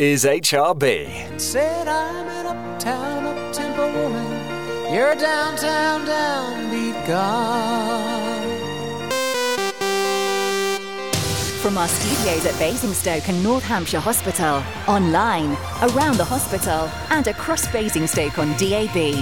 is HRB. Said I'm an uptown, up-tempo woman. You're a downtown, downbeat god. From our studios at Basingstoke and North Hampshire Hospital, online, around the hospital, and across Basingstoke on DAB.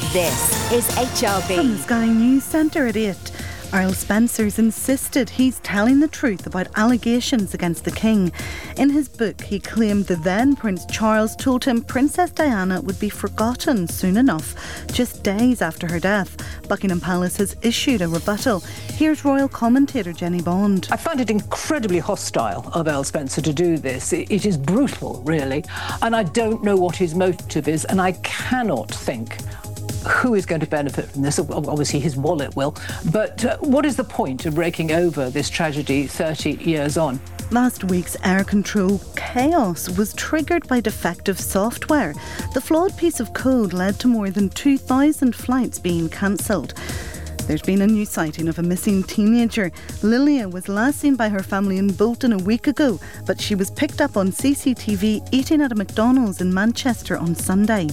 This is HRB. From the Sky News Centre at 8. Earl Spencer's insisted he's telling the truth about allegations against the King. In his book, he claimed the then Prince Charles told him Princess Diana would be forgotten soon enough, just days after her death. Buckingham Palace has issued a rebuttal. Here's royal commentator Jenny Bond. I find it incredibly hostile of Earl Spencer to do this. It is brutal, really, and I don't know what his motive is, and I cannot think who is going to benefit from this. Obviously his wallet will, but what is the point of breaking over this tragedy 30 years on? Last week's air control chaos was triggered by defective software. The flawed piece of code led to more than 2,000 flights being cancelled. There's been a new sighting of a missing teenager. Lilia was last seen by her family in Bolton a week ago, but she was picked up on CCTV eating at a McDonald's in Manchester on Sunday.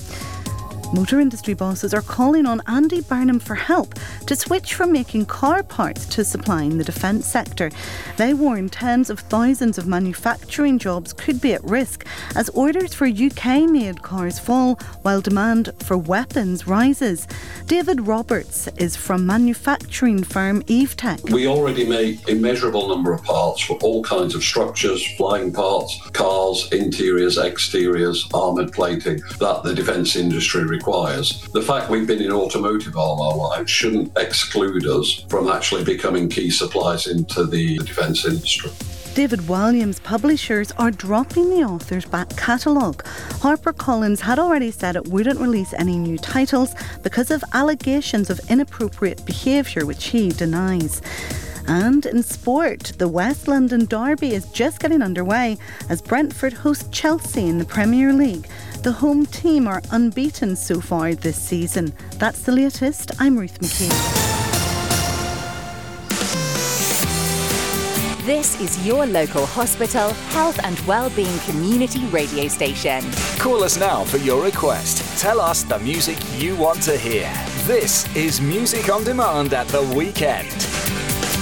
Motor industry bosses are calling on Andy Burnham for help to switch from making car parts to supplying the defence sector. They warn tens of thousands of manufacturing jobs could be at risk as orders for UK-made cars fall while demand for weapons rises. David Roberts is from manufacturing firm EveTech. We already make immeasurable number of parts for all kinds of structures, flying parts, cars, interiors, exteriors, armoured plating that the defence industry requires. The fact we've been in automotive all our lives shouldn't exclude us from actually becoming key suppliers into the defence industry. David Williams publishers are dropping the author's back catalogue. HarperCollins had already said it wouldn't release any new titles because of allegations of inappropriate behaviour, which he denies. And in sport, the West London Derby is just getting underway as Brentford host Chelsea in the Premier League. The home team are unbeaten so far this season. That's the latest. I'm Ruth McKee. This is your local hospital, health and wellbeing community radio station. Call us now for your request. Tell us the music you want to hear. This is Music on Demand at the Weekend.